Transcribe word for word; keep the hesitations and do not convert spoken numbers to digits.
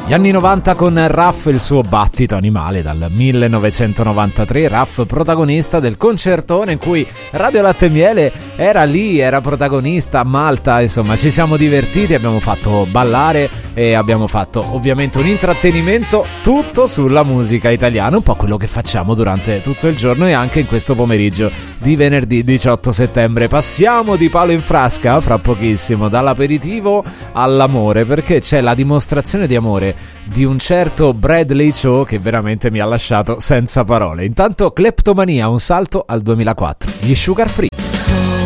Gli anni novanta con Raff e il suo battito animale dal millenovecentonovantatré. Raff protagonista del concertone in cui Radio Latte e Miele era lì, era protagonista a Malta, insomma ci siamo divertiti, abbiamo fatto ballare e abbiamo fatto ovviamente un intrattenimento tutto sulla musica italiana, un po' quello che facciamo durante tutto il giorno e anche in questo pomeriggio di venerdì diciotto settembre. Passiamo di palo in frasca fra pochissimo, dall'aperitivo all'amore, perché c'è la dimostrazione di amore di un certo Bradley Cho che veramente mi ha lasciato senza parole. Intanto Kleptomania, un salto al duemilaquattro, gli Sugar Free.